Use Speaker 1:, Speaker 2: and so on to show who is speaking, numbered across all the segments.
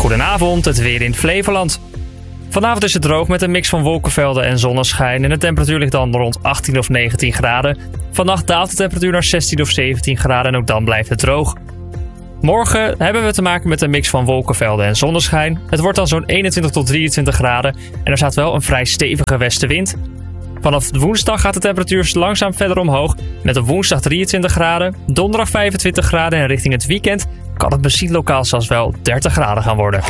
Speaker 1: Goedenavond, het weer in Flevoland. Vanavond is het droog met een mix van wolkenvelden en zonneschijn. En de temperatuur ligt dan rond 18 of 19 graden. Vannacht daalt de temperatuur naar 16 of 17 graden en ook dan blijft het droog. Morgen hebben we te maken met een mix van wolkenvelden en zonneschijn. Het wordt dan zo'n 21 tot 23 graden en er staat wel een vrij stevige westenwind. Vanaf woensdag gaat de temperatuur langzaam verder omhoog. Met op woensdag 23 graden, donderdag 25 graden en richting het weekend kan het misschien lokaal zelfs wel 30 graden gaan worden.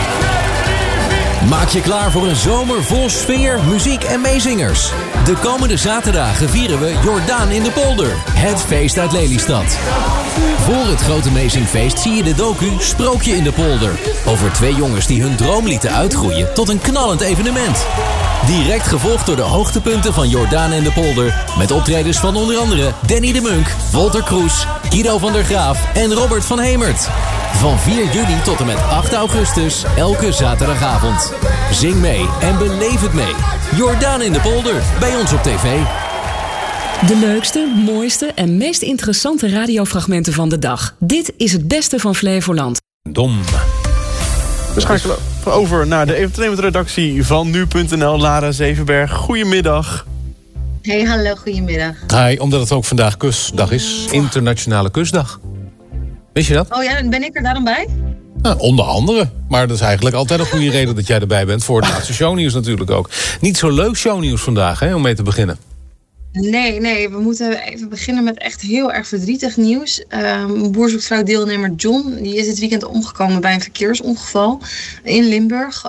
Speaker 2: Maak je klaar voor een zomer vol sfeer, muziek en meezingers. De komende zaterdagen vieren we Jordaan in de Polder. Het feest uit Lelystad. Voor het grote meezingfeest zie je de docu Sprookje in de Polder. Over 2 jongens die hun droom lieten uitgroeien tot een knallend evenement. Direct gevolgd door de hoogtepunten van Jordaan in de Polder. Met optredens van onder andere Danny de Munk, Walter Kroes, Guido van der Graaf en Robert van Hemert. Van 4 juli tot en met 8 augustus, elke zaterdagavond. Zing mee en beleef het mee. Jordaan in de Polder, bij ons op tv.
Speaker 3: De leukste, mooiste en meest interessante radiofragmenten van de dag. Dit is het beste van Flevoland.
Speaker 4: Dom. We schakelen over naar de entertainmentredactie van nu.nl. Lara Zevenberg, goedemiddag.
Speaker 5: Hey, hallo, goedemiddag.
Speaker 4: Hi, omdat het ook vandaag Kusdag is. Internationale Kusdag. Wist je dat?
Speaker 5: Oh ja, ben ik er daarom bij?
Speaker 4: Nou, onder andere. Maar dat is eigenlijk altijd een goede reden dat jij erbij bent. Voor het laatste shownieuws natuurlijk ook. Niet zo leuk shownieuws vandaag, hè, om mee te beginnen.
Speaker 5: Nee, we moeten even beginnen met echt heel erg verdrietig nieuws. Boer zoekt vrouw deelnemer John, die is dit weekend omgekomen bij een verkeersongeval in Limburg.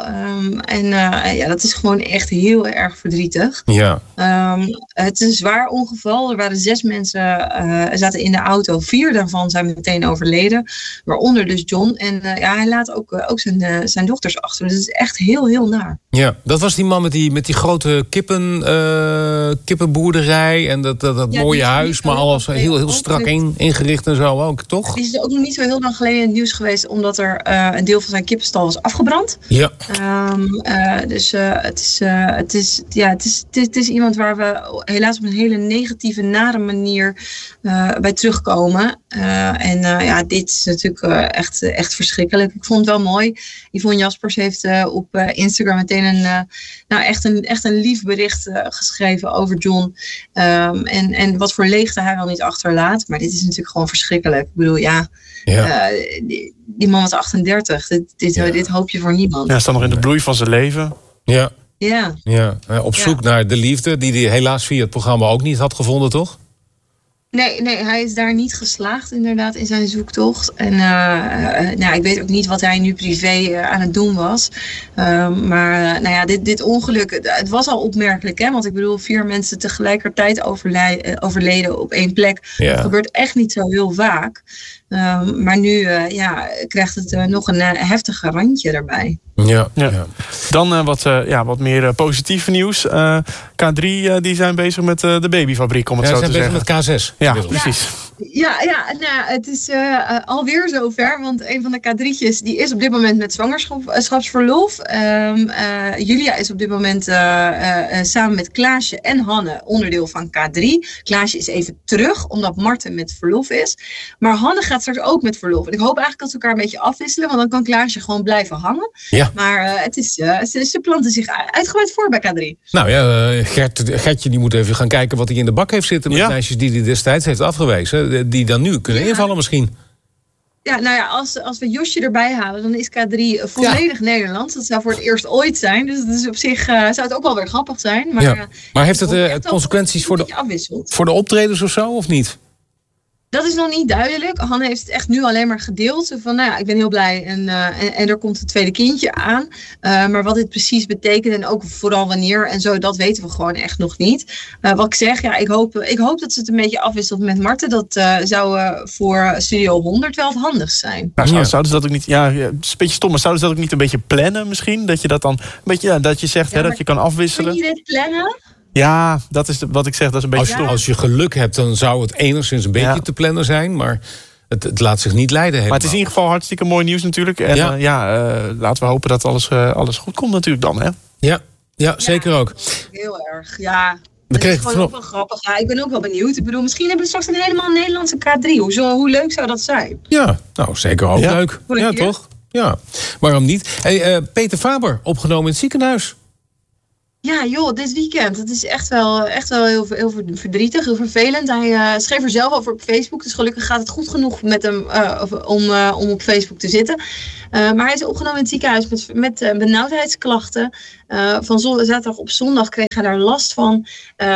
Speaker 5: Dat is gewoon echt heel erg verdrietig.
Speaker 4: Ja.
Speaker 5: Het is een zwaar ongeval. Er waren 6 mensen zaten in de auto. 4 daarvan zijn meteen overleden. Waaronder dus John. En hij laat ook zijn dochters achter. Dus het is echt heel, heel naar.
Speaker 4: Ja, dat was die man met die grote kippenboerderij. En dat mooie huis, maar alles heel strak ingericht en zo ook, toch?
Speaker 5: Die is ook nog niet zo heel lang geleden in het nieuws geweest, omdat er een deel van zijn kippenstal was afgebrand.
Speaker 4: Ja.
Speaker 5: Het is iemand waar we helaas op een hele negatieve, nare manier bij terugkomen. Dit is natuurlijk echt verschrikkelijk. Ik vond het wel mooi. Yvonne Jaspers heeft op Instagram meteen echt een lief bericht geschreven over John. En wat voor leegte hij wel niet achterlaat. Maar dit is natuurlijk gewoon verschrikkelijk. Ik bedoel, die man was 38. Dit hoop je voor niemand. Ja,
Speaker 4: hij staat nog in de bloei van zijn leven. Ja. Op zoek naar de liefde, die hij helaas via het programma ook niet had gevonden, toch?
Speaker 5: Nee, hij is daar niet geslaagd inderdaad in zijn zoektocht. En ik weet ook niet wat hij nu privé aan het doen was. Dit ongeluk, het was al opmerkelijk. Hè? Want ik bedoel, 4 mensen tegelijkertijd overleden op 1 plek. Ja. Dat gebeurt echt niet zo heel vaak. Maar nu krijgt het nog een heftige randje erbij. Ja. Dan wat meer positief nieuws. K3 die zijn bezig met de babyfabriek, om het zo te zeggen. Ze zijn bezig met K6. Ja, precies. Het is alweer zover. Want een van de K3'tjes die is op dit moment met zwangerschapsverlof. Julia is op dit moment samen met Klaasje en Hanne onderdeel van K3. Klaasje is even terug, omdat Marten met verlof is. Maar Hanne gaat straks ook met verlof. En ik hoop eigenlijk dat ze elkaar een beetje afwisselen. Want dan kan Klaasje gewoon blijven hangen. Ja. Maar ze planten zich uitgebreid voor bij K3. Nou ja,
Speaker 4: Gertje die moet even gaan kijken wat hij in de bak heeft zitten. Met meisjes die hij destijds heeft afgewezen. Die dan nu kunnen invallen misschien.
Speaker 5: Ja, als we Josje erbij halen, dan is K3 volledig Nederlands. Dat zou voor het eerst ooit zijn. Dus op zich zou het ook wel weer grappig zijn. Maar
Speaker 4: heeft het consequenties voor de optredens of zo, of niet?
Speaker 5: Dat is nog niet duidelijk. Hanne heeft het echt nu alleen maar gedeeld. Van, ik ben heel blij en er komt het tweede kindje aan. Maar wat dit precies betekent en ook vooral wanneer en zo, dat weten we gewoon echt nog niet. Wat ik zeg, ik hoop dat ze het een beetje afwisselt met Marten. Dat zou voor Studio 100 wel het handigst zijn.
Speaker 4: Zouden ze dat ook niet, het is een beetje stom, maar zouden ze dat ook niet een beetje plannen misschien? Dat je dat dan een beetje, dat je zegt dat je kan afwisselen?
Speaker 5: Kun je dit plannen?
Speaker 4: Ja, dat is wat ik zeg, dat is een beetje stom. Als je geluk hebt, dan zou het enigszins een beetje te plannen zijn, maar het laat zich niet leiden helemaal. Maar het is in ieder geval hartstikke mooi nieuws natuurlijk. En laten we hopen dat alles goed komt natuurlijk dan, hè? Ja, zeker ook.
Speaker 5: Heel erg, ja. Dat is gewoon ook wel grappig. Ja, ik ben ook wel benieuwd. Ik bedoel, misschien hebben we straks een helemaal Nederlandse K3. Hoe leuk zou dat zijn?
Speaker 4: Ja, nou zeker ook leuk. Ja, toch?
Speaker 6: Ja, waarom niet? Hey, Peter Faber, opgenomen in het ziekenhuis.
Speaker 5: Ja, joh, dit weekend. Het is echt wel heel verdrietig, heel vervelend. Hij schreef er zelf over op Facebook. Dus gelukkig gaat het goed genoeg met hem om op Facebook te zitten. Maar hij is opgenomen in het ziekenhuis met benauwdheidsklachten. Van zaterdag op zondag kreeg hij daar last van.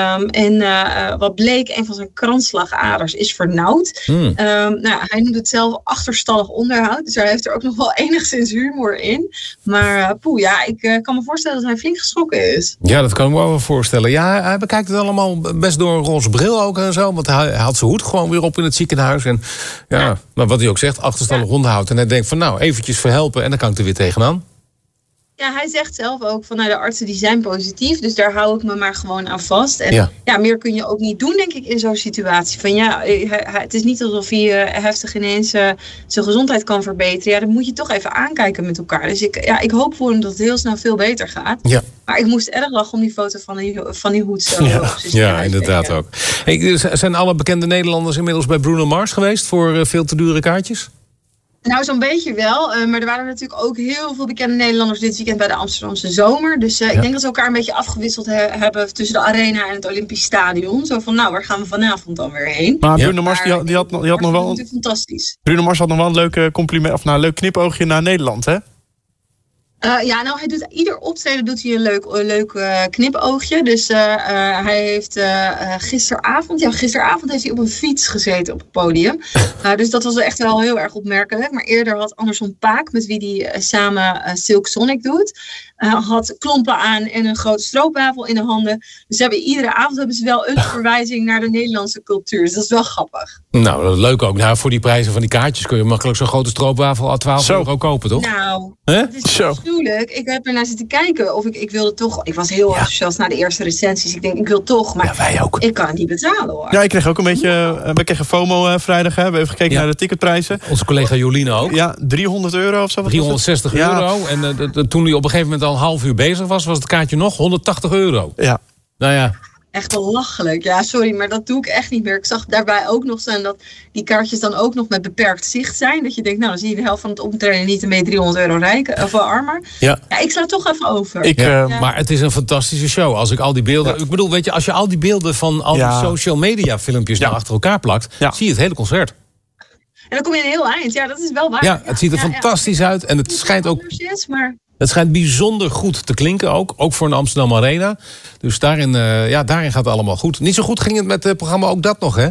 Speaker 5: Wat bleek, een van zijn kransslagaders is vernauwd. Hij noemt het zelf achterstallig onderhoud. Dus hij heeft er ook nog wel enigszins humor in. Maar ik kan me voorstellen dat hij flink geschrokken is.
Speaker 6: Ja, dat kan ik me wel voorstellen. Ja, hij bekijkt het allemaal best door een roze bril ook en zo. Want hij had zijn hoed gewoon weer op in het ziekenhuis. En maar wat hij ook zegt, achterstallig onderhoud. En hij denkt van eventjes verhelpen en dan kan ik er weer tegenaan.
Speaker 5: Ja, hij zegt zelf ook van de artsen die zijn positief. Dus daar hou ik me maar gewoon aan vast. En meer kun je ook niet doen, denk ik, in zo'n situatie. Van het is niet alsof hij heftig ineens zijn gezondheid kan verbeteren. Ja, dat moet je toch even aankijken met elkaar. Dus ik hoop voor hem dat het heel snel veel beter gaat. Ja. Maar ik moest erg lachen om die foto van die hoed zo.
Speaker 6: Ja, inderdaad ook. Hey, zijn alle bekende Nederlanders inmiddels bij Bruno Mars geweest voor veel te dure kaartjes?
Speaker 5: Nou, zo'n beetje wel. Maar er waren natuurlijk ook heel veel bekende Nederlanders dit weekend bij de Amsterdamse Zomer. Dus ik denk dat ze elkaar een beetje afgewisseld hebben tussen de Arena en het Olympisch Stadion. Zo van, waar gaan we vanavond dan weer heen?
Speaker 4: Maar Bruno Mars, die had nog wel...
Speaker 5: natuurlijk fantastisch.
Speaker 4: Bruno Mars had nog wel een leuk compliment, of een leuk knipoogje naar Nederland, hè?
Speaker 5: Hij doet ieder optreden doet hij een leuk knipoogje. Dus hij heeft gisteravond heeft hij op een fiets gezeten op het podium. Dus dat was echt wel heel erg opmerkelijk. Maar eerder had Anderson Paak, met wie hij samen Silk Sonic doet, had klompen aan en een grote stroopwafel in de handen. Dus iedere avond hebben ze wel een verwijzing naar de Nederlandse cultuur. Dus dat is wel grappig.
Speaker 6: Nou, dat is leuk ook. Nou, voor die prijzen van die kaartjes kun je makkelijk zo'n grote stroopwafel à 12 euro kopen, toch?
Speaker 5: Nou, het is zo afschuwelijk. Ik heb ernaar zitten kijken of ik wilde toch... Ik was heel enthousiast na de eerste recensies. Ik denk, ik wil toch, maar
Speaker 6: wij ook.
Speaker 5: Ik kan het niet betalen, hoor.
Speaker 4: Ja, ik kreeg ook een beetje... We kregen FOMO vrijdag, hè. We hebben even gekeken naar de ticketprijzen.
Speaker 6: Onze collega Jolien ook.
Speaker 4: Ja, €300 of zo.
Speaker 6: 360 euro. En toen hij op een gegeven moment al een half uur bezig was het kaartje nog €180.
Speaker 4: Ja.
Speaker 6: Nou ja...
Speaker 5: Echt belachelijk. Ja, sorry, maar dat doe ik echt niet meer. Ik zag daarbij ook nog staan dat die kaartjes dan ook nog met beperkt zicht zijn. Dat je denkt, dan zie je de helft van het optreden niet en ben je €300 rijk of armer. Ja, ik sla toch even over.
Speaker 6: Maar het is een fantastische show. Als ik al die beelden... Ja. Ik bedoel, weet je, als je al die beelden van al die social media filmpjes nou achter elkaar plakt, zie je het hele concert.
Speaker 5: En dan kom je een heel eind. Ja, dat is wel waar.
Speaker 6: Ja, het ziet er fantastisch uit. En het schijnt ook... Het schijnt bijzonder goed te klinken ook voor een Amsterdam Arena. Dus daarin gaat het allemaal goed. Niet zo goed ging het met het programma Ook Dat Nog, hè?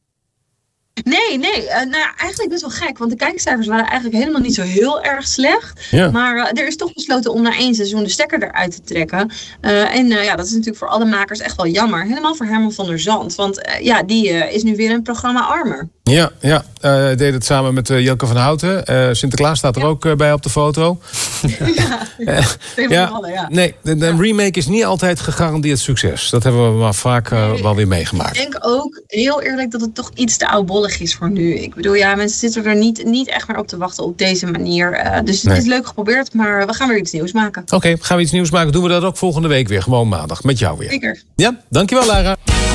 Speaker 5: Nee. Eigenlijk best wel gek. Want de kijkcijfers waren eigenlijk helemaal niet zo heel erg slecht. Ja. Maar er is toch besloten om na 1 seizoen de stekker eruit te trekken. Dat is natuurlijk voor alle makers echt wel jammer. Helemaal voor Herman van der Zand. Want die is nu weer een programma armer.
Speaker 6: Ja, deed het samen met Jelke van Houten. Sinterklaas staat er ook bij op de foto. Nee, de remake is niet altijd gegarandeerd succes. Dat hebben we maar vaak wel weer meegemaakt.
Speaker 5: Ik denk ook, heel eerlijk, dat het toch iets te oudbollig is voor nu. Ik bedoel, mensen zitten er niet echt meer op te wachten op deze manier. Dus het is leuk geprobeerd, maar we gaan weer iets nieuws maken.
Speaker 6: Oké, gaan we iets nieuws maken? Doen we dat ook volgende week weer, gewoon maandag, met jou weer.
Speaker 5: Zeker.
Speaker 6: Ja, dankjewel Lara.